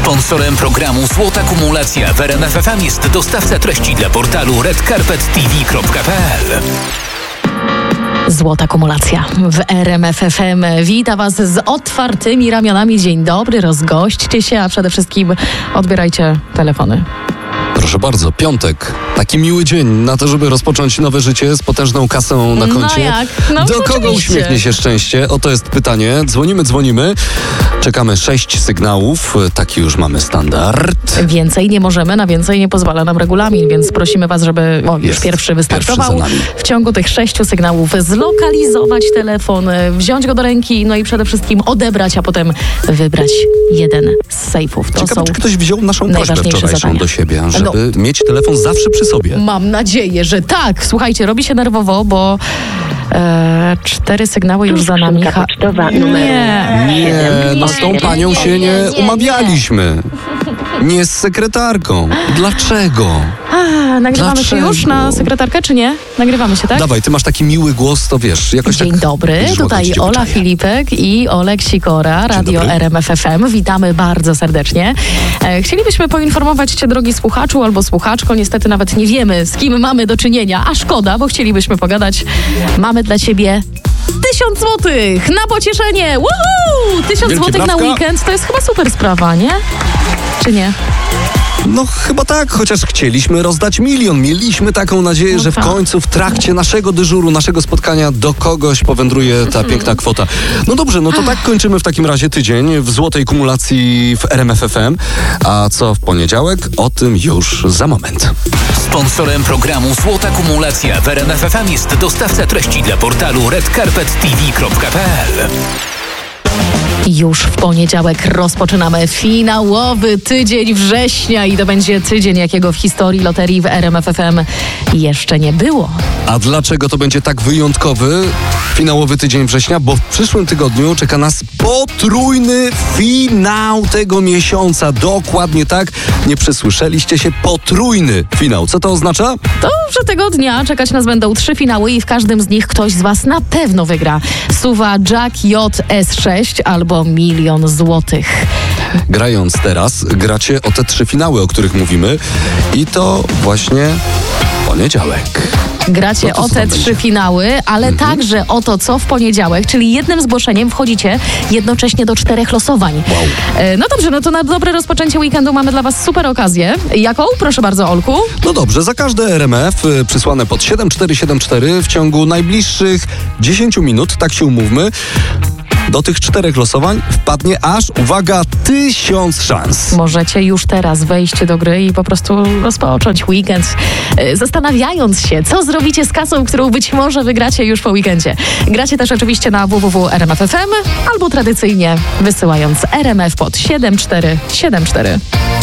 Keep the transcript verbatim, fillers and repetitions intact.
Sponsorem programu Złota Kumulacja w R M F F M jest dostawca treści dla portalu red carpet t v kropka p l. Złota Kumulacja w R M F F M. Wita Was z otwartymi ramionami. Dzień dobry, rozgośćcie się, a przede wszystkim odbierajcie telefony. Proszę bardzo, piątek. Taki miły dzień na to, żeby rozpocząć nowe życie z potężną kasą na koncie. No jak? No, Do kogo oczywiście. uśmiechnie się szczęście? Oto jest pytanie. Dzwonimy, dzwonimy. Czekamy sześć sygnałów. Taki już mamy standard. Więcej nie możemy, na więcej nie pozwala nam regulamin, więc prosimy Was, żeby o, już Jest. pierwszy wystartował. Pierwszy za nami. W ciągu tych sześciu sygnałów zlokalizować telefon, wziąć go do ręki, no i przede wszystkim odebrać, a potem wybrać jeden z sejfów. To Ciekawe, są czy ktoś wziął naszą prośbę najważniejsze wczorajszą zadania. do siebie, żeby No. mieć telefon zawsze przy sobie. Mam nadzieję, że tak. Słuchajcie, robi się nerwowo, bo e, cztery sygnały już za nami. Skrzynka pocztowa Nie. Nie, no z tą nie, panią nie, się nie, nie nie, nie. umawialiśmy. Nie z sekretarką. Dlaczego? A, nagrywamy Dlaczego? się już na sekretarkę, czy nie? Nagrywamy się, tak? Dawaj, ty masz taki miły głos, to wiesz, jakoś Dzień tak... dobry, wiesz, tutaj łagodź cię Ola wyczaję. Filipek i Olek Sikora, Radio dobry. R M F F M. Witamy bardzo serdecznie. E, chcielibyśmy poinformować Cię, drogi słuchaczu albo słuchaczko, niestety nawet nie wiemy, z kim mamy do czynienia, a szkoda, bo chcielibyśmy pogadać. Mamy dla Ciebie tysiąc złotych na pocieszenie! Woohoo! Tysiąc Wielkie złotych na brawka. weekend, to jest chyba super sprawa, nie? Czy nie? No chyba tak, chociaż chcieliśmy rozdać milion. Mieliśmy taką nadzieję, No że w tak. końcu w trakcie naszego dyżuru, naszego spotkania do kogoś powędruje ta piękna kwota. No dobrze, no to tak kończymy w takim razie tydzień w złotej kumulacji w R M F F M. A co w poniedziałek? O tym już za moment. Sponsorem programu Złota Kumulacja w R M F F M jest dostawca treści dla portalu red carpet t v kropka p l. Już w poniedziałek rozpoczynamy finałowy tydzień września i to będzie tydzień, jakiego w historii loterii w R M F F M jeszcze nie było. A dlaczego to będzie tak wyjątkowy finałowy tydzień września? Bo w przyszłym tygodniu czeka nas potrójny finał tego miesiąca. Dokładnie tak. Nie przesłyszeliście się. Potrójny finał. Co to oznacza? To, że tego dnia czekać nas będą trzy finały i w każdym z nich ktoś z Was na pewno wygra. Suwa Jack J S sześć albo milion złotych. Grając teraz, gracie o te trzy finały, o których mówimy. I to właśnie poniedziałek. Gracie No to o co te tam trzy będzie? finały, ale Mhm. także o to, co w poniedziałek, czyli jednym zgłoszeniem wchodzicie jednocześnie do czterech losowań. Wow. E, No dobrze, no to na dobre rozpoczęcie weekendu mamy dla Was super okazję. Jaką? Proszę bardzo, Olku. No dobrze, za każde R M F y, przysłane pod siedem cztery siedem cztery w ciągu najbliższych dziesięciu minut, tak się umówmy, do tych czterech losowań wpadnie aż, uwaga, tysiąc szans. Możecie już teraz wejść do gry i po prostu rozpocząć weekend, e, zastanawiając się, co zrobicie z kasą, którą być może wygracie już po weekendzie. Gracie też oczywiście na w w w kropka r m f f m albo tradycyjnie wysyłając R M F pod siedem cztery siedem cztery.